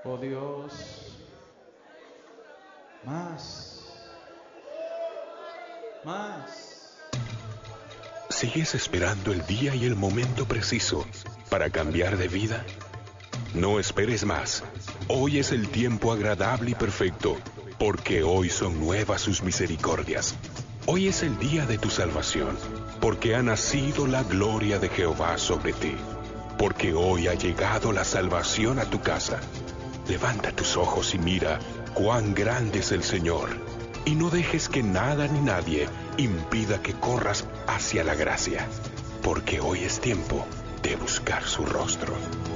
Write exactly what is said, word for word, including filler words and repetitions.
Oh Dios, más, más. ¿Sigues esperando el día y el momento preciso para cambiar de vida? No esperes más. Hoy es el tiempo agradable y perfecto, porque hoy son nuevas sus misericordias. Hoy es el día de tu salvación, porque ha nacido la gloria de Jehová sobre ti. Porque hoy ha llegado la salvación a tu casa. Levanta tus ojos y mira cuán grande es el Señor, y no dejes que nada ni nadie impida que corras hacia la gracia, porque hoy es tiempo de buscar su rostro.